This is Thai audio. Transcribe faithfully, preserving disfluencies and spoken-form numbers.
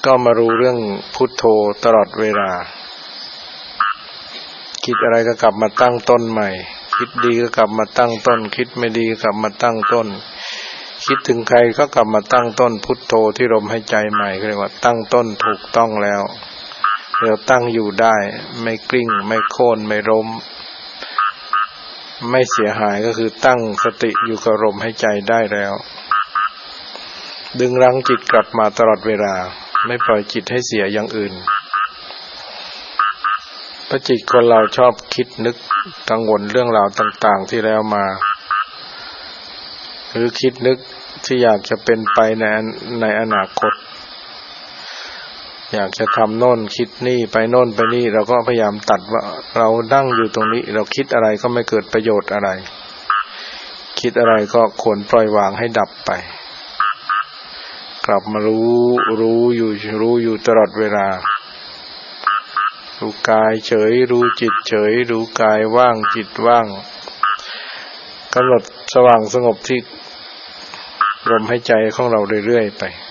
ก็มารู้เรื่องพุทโธตลอดเวลาคิดอะไรก็กลับมาตั้งต้นใหม่คิดดีก็กลับมาตั้งต้นคิดไม่ดีก็กลับมาตั้งต้นคิดถึงใครก็กลับมาตั้งต้นพุทโธที่ลมหายใจใหม่เรียกว่าตั้งต้นถูกต้องแล้วเราตั้งอยู่ได้ไม่กลิ้งไม่โค่นไม่ล้มไม่เสียหายก็คือตั้งสติอยู่กับลมหายใจได้แล้วดึงรั้งจิตกลับมาตลอดเวลาไม่ปล่อยจิตให้เสียอย่างอื่นเพราะจิตคนเราชอบคิดนึกกังวลเรื่องราวต่างๆที่แล้วมาหรือคิดนึกที่อยากจะเป็นไปในในอนาคตอยากจะทำโน่นคิดนี่ไปโน่นไปนี่เราก็พยายามตัดว่าเรานั่งอยู่ตรงนี้เราคิดอะไรก็ไม่เกิดประโยชน์อะไรคิดอะไรก็ควรปล่อยวางให้ดับไปกลับมารู้รู้อยู่รู้อยู่ตลอดเวลารู้กายเฉยรู้จิตเฉยรู้กายว่างจิตว่างกำหนดสว่างสงบที่ลมหายใจของเราเรื่อยๆไป